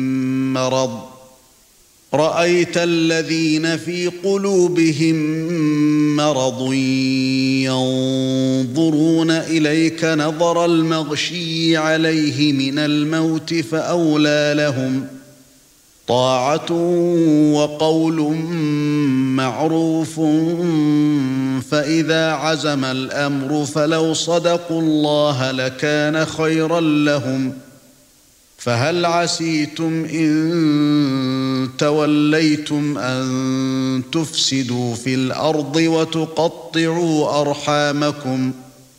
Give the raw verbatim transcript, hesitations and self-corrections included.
مرض رأيت الذين في قلوبهم مرض ينظرون إليك نظر المغشي عليه من الموت فأولى لهم طاعة وقول معروف فإذا عزم الأمر فلو صدقوا الله لكان خيرا لهم فهل عسيتم إن توليتم أن تفسدوا في الأرض وتقطعوا أرحامكم